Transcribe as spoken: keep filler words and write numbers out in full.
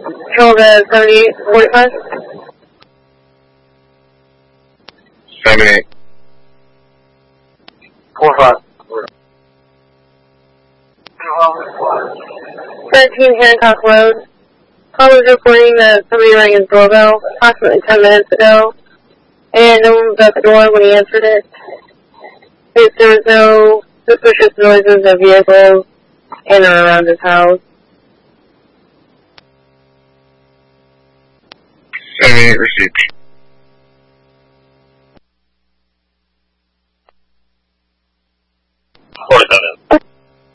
Control the seventy-eight forty-five. seventy-eight. four five. thirteen Hancock Road. Call was reporting that somebody rang his doorbell approximately ten minutes ago, and no one was at the door when he answered it. If there was no suspicious noises of vehicles in or around his house. seventy-eight received.